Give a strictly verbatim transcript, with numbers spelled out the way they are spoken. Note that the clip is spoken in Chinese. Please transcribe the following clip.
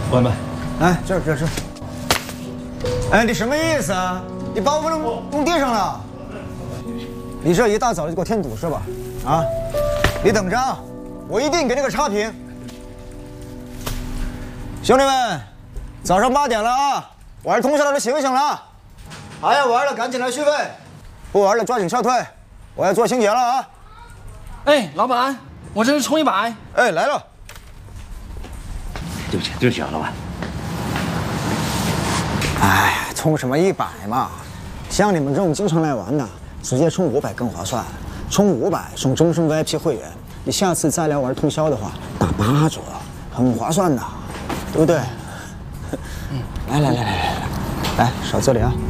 外卖。 哎，这儿这儿这儿。哎，你什么意思啊？你把我们弄弄地上了？你这一大早就给我添堵是吧？啊！你等着，我一定给你个差评。兄弟们，早上八点了啊！晚上通宵的都醒醒了，还要玩的赶紧来续费，不玩的抓紧撤退，我要做清洁了啊！ 哎，老板，我这是充一百。 哎，来了。 对不起，对不起啊，老板。 哎，充什么一百嘛？像你们这种经常来玩的，直接充五百更划算。充五百送终身 V I P 会员，你下次再来玩通宵的话，打八折，很划算的，对不对？嗯，来来来来来来，来少这里啊。